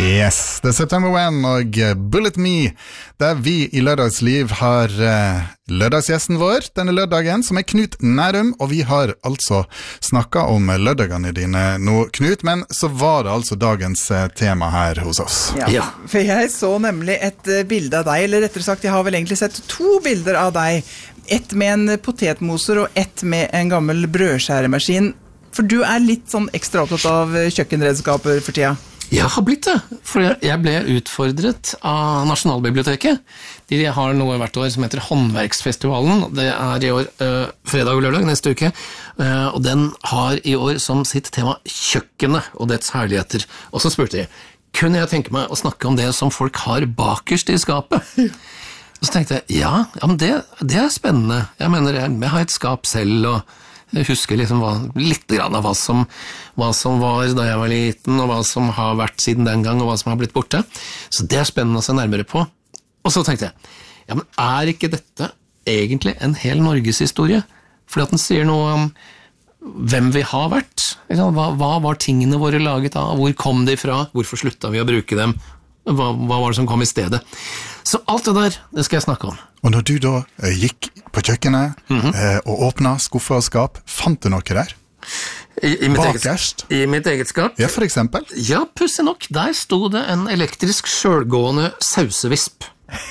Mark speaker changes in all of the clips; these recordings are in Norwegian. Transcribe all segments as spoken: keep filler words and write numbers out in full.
Speaker 1: Yes, det er September one og Bullet Me, der vi i Lørdagsliv har uh, lørdagsgjesten vår denne lørdagen, som er Knut Nærum, og vi har altså snakket om lørdagene dine nå, Knut, men så var det altså dagens uh, tema her hos oss.
Speaker 2: Ja, ja, for jeg så nemlig et uh, bilde av deg, eller rettere sagt, jeg har vel egentlig sett to bilder av deg, ett med en potetmoser og ett med en gammel brødskjæremaskin, for du er litt sånn ekstra opptatt av kjøkkenredskaper for tida.
Speaker 3: Jeg har blitt det, for jeg ble utfordret av Nasjonalbiblioteket. De har noe hvert år som heter Håndverksfestivalen. Det er i år øh, fredag og lørdag neste uke, øh, og den har i år som sitt tema kjøkkenet og dets herligheter. Og så spurte jeg, kunne jeg tenke meg å snakke om det som folk har bakerst i skapet? Og så tenkte jeg, ja, ja men det, det er spennende. Jeg mener, jeg, jeg har et skap selv, og jeg husker liksom hva, litt grann av hva som, hva som var da jeg var liten, og hva som har vært siden den gang, og hva som har blitt borte. Så det er spennende å se nærmere på. Og så tenkte jeg, ja, men er ikke dette egentlig en hel Norgeshistorie? Fordi at den sier noe om hvem vi har vært. Hva, hva var tingene våre laget av? Hvor kom de fra? Hvorfor sluttet vi å bruke dem? Hva, hva var det som kom i stedet? Så alt det der, det skal jeg snakke om.
Speaker 1: Og når du da eh, gikk på kjøkkenet mm-hmm. eh, og åpnet skuffer og skap, fant du noe der?
Speaker 3: I, i, mitt
Speaker 1: Bakerst?
Speaker 3: eget, I mitt eget skap?
Speaker 1: Ja, for eksempel.
Speaker 3: Ja, pussig nok. Der stod det en elektrisk selvgående sausevisp.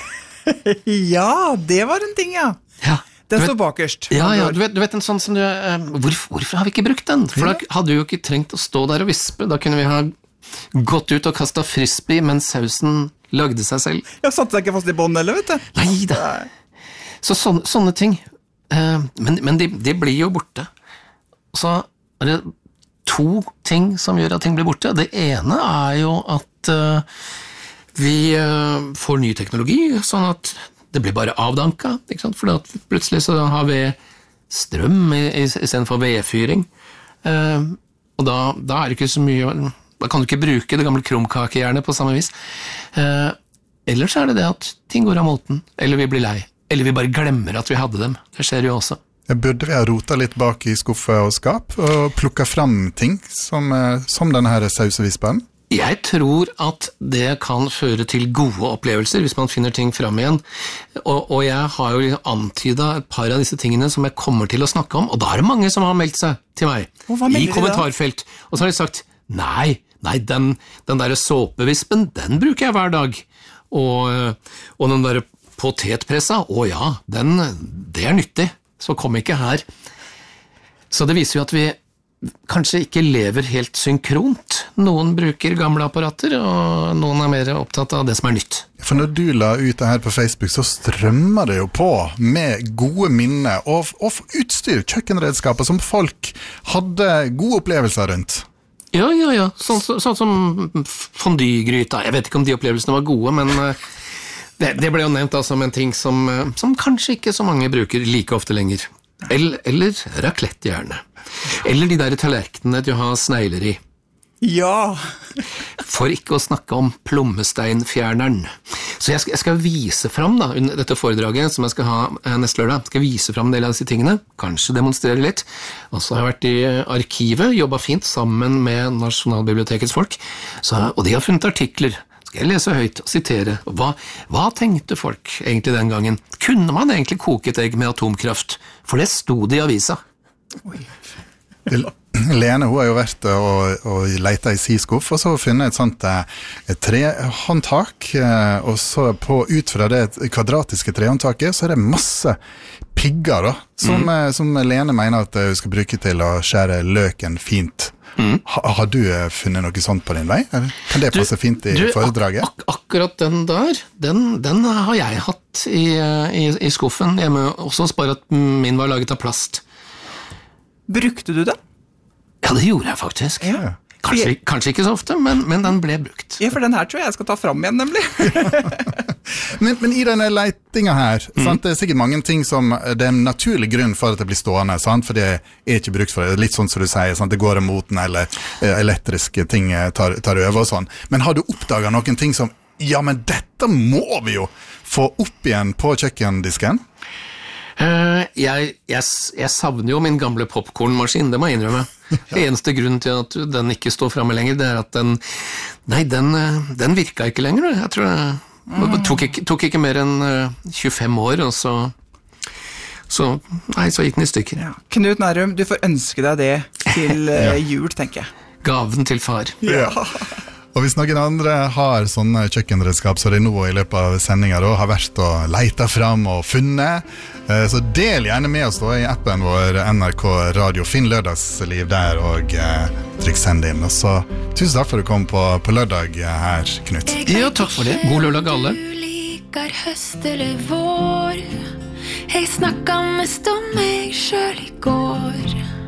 Speaker 2: Ja, det var en ting, ja.
Speaker 3: Ja.
Speaker 2: Den står bakerst.
Speaker 3: Ja, ja, du vet, du vet en sånn som du... Eh, hvorfor, hvorfor har vi ikke brukt den? For ja. Da hadde vi jo ikke trengt å stå der og vispe. Da kunne vi ha gått ut og kastet frisbee, mens sausen lagde seg selv.
Speaker 2: Jeg satte seg ikke fast i bånd, eller, vet du?
Speaker 3: Nei da. Så sånne, sånne ting. Uh, men men de, de blir jo borte. Så er det to ting som gjør at ting blir borte. Det ene er jo at uh, vi uh, får ny teknologi, sånn at det blir bare avdanka, ikke sant? For at plutselig så har vi strøm i, i, i stedet for vedfyring. Uh, og da, da er det ikke så mye... Da kan du ikke bruke det gamle krumkakejernet på samme vis. Eh, ellers er det det at ting går av moten, eller vi blir lei, eller vi bare glemmer at vi hadde dem. Det skjer jo også.
Speaker 1: Jeg burde vi ha rotet litt bak i skuffer og skap, og plukket frem ting som, som denne her sausevispen?
Speaker 3: Jeg tror at det kan føre til gode opplevelser hvis man finner ting frem igjen. Og, og jeg har jo antydet et par av disse tingene som jeg kommer til å snakke om, og da er det mange som har meldt seg til meg i kommentarfelt. Og så har de sagt, nei, nei, den, den der såpevispen, den bruker jeg hver dag. Og, og den der potetpressa, å ja, den, det er nyttig. Så kom ikke her. Så det viser jo at vi kanskje ikke lever helt synkront. Noen bruker gamle apparater, og noen er mer opptatt av det som er nytt.
Speaker 1: For når du la ut det her på Facebook, så strømmer det jo på med gode minner og, og utstyr, kjøkkenredskaper som folk hadde gode opplevelser rundt.
Speaker 3: Ja, ja, ja. Sånn, så, sånn som fondygryta. Jeg vet ikke om de opplevelsene var gode, men det, det ble jo nevnt da, som en ting som, som kanskje ikke så mange bruker like ofte lenger. Eller, eller raclette gjerne. Eller de der tallerkenene du har snegler i.
Speaker 2: Ja!
Speaker 3: For ikke å snakke om plommesteinfjerneren. Så jeg skal, jeg skal vise frem da, under dette foredraget som jeg skal ha neste lørdag, skal vise frem en del av disse tingene, kanskje demonstrere litt. Og så har jeg vært i arkivet, jobbet fint sammen med Nasjonalbibliotekets folk, så, og de har funnet artikler. Skal jeg lese høyt og sitere? Hva, hva tenkte folk egentlig den gangen? Kunne man egentlig koke et egg med atomkraft? For det stod i avisa.
Speaker 2: Oi.
Speaker 1: Lene, hun har jo vært og, og letet i si skuff, og så funnet et sånt et trehåndtak, og så på, ut fra det kvadratiske trehåndtaket, så er det masse pigger da, som, mm. som Lene mener at hun skal bruke til å skjære løken fint. Mm. Ha, har du funnet noe sånt på din vei? Kan det passe du, fint i du, foredraget?
Speaker 3: Ak ak akkurat den der, den, den har jeg hatt i, i, i skuffen hjemme, også bare at min var laget av plast.
Speaker 2: Brukte du det?
Speaker 3: Ja, det gjorde jeg faktisk.
Speaker 2: Ja.
Speaker 3: Kanskje, kanskje ikke så ofte, men, men den ble brukt.
Speaker 2: Ja, for den her tror jeg jeg skal ta frem igjen, nemlig.
Speaker 1: men, men i denne leitinga her, mm. sant, det er sikkert mange ting som det er en naturlig grunn for at det blir stående, sant, for det er ikke brukt for det. Litt sånn som du sier, sant, det går av moten, eller eh, elektriske ting tar, tar over og sånn. Men har du oppdaget noen ting som, ja, men dette må vi jo få opp igjen på kjøkkendisken?
Speaker 3: Uh, jeg, jeg, jeg savner jo min gamle popcornmaskin, det må jeg innrømme. Det eneste grunnen til at den ikke står fremme lenger, det er at den, Nei, den, den virka ikke lenger. Jeg tror det, det tok, ikke, tok ikke mer enn tjuefem år, og så, så, nei, så gikk den i stykker.
Speaker 2: Ja. Knut Nærum, du får ønske deg det til ja. jul, tenker jeg.
Speaker 3: Gaven til far.
Speaker 1: Ja. Og hvis noen andre har sånne kjøkkenredskap så det nå i løpet av sendingen har vært og leita fram og funnet, så del gjerne med oss da i appen vår N R K Radio. Finn Lørdagsliv der og eh, trykk send inn. Og så tusen takk for at du kom på, på lørdag her, Knut.
Speaker 3: Ja, takk for det. God lørdag alle.
Speaker 4: Du liker høst eller vår. Jeg snakket mest om meg selv i går.